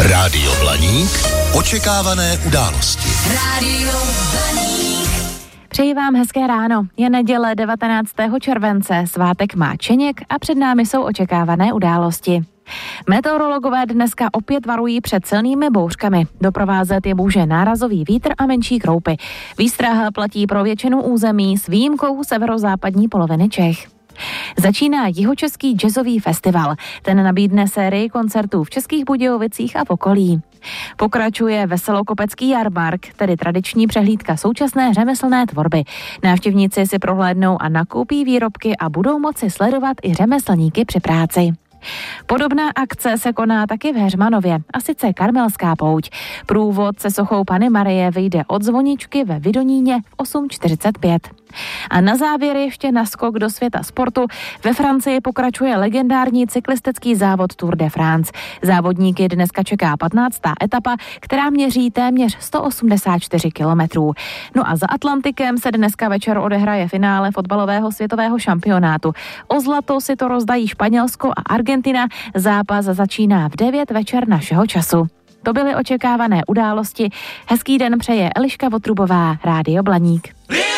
Rádio Blaník. Očekávané události. Rádio Blaník. Přeji vám hezké ráno. Je neděle 19. července, svátek má Čeněk a před námi jsou očekávané události. Meteorologové dneska opět varují před silnými bouřkami. Doprovázet je může nárazový vítr a menší kroupy. Výstraha platí pro většinu území s výjimkou severozápadní poloviny Čech. Začíná Jihočeský jazzový festival. Ten nabídne sérii koncertů v Českých Budějovicích a v okolí. Pokračuje Veselokopecký jarmark, tedy tradiční přehlídka současné řemeslné tvorby. Návštěvníci si prohlédnou a nakoupí výrobky a budou moci sledovat i řemeslníky při práci. Podobná akce se koná taky v Heřmanově, a sice Karmelská pouť. Průvod se sochou Panny Marie vyjde od zvoničky ve Vidoníně v 8:45. A na závěr ještě naskok do světa sportu. Ve Francii pokračuje legendární cyklistický závod Tour de France. Závodníky dneska čeká 15. etapa, která měří téměř 184 kilometrů. No a za Atlantikem se dneska večer odehraje finále fotbalového světového šampionátu. O zlato si to rozdají Španělsko a Argentina. Zápas začíná v 9 večer našeho času. To byly očekávané události. Hezký den přeje Eliška Votrubová, Rádio Blaník.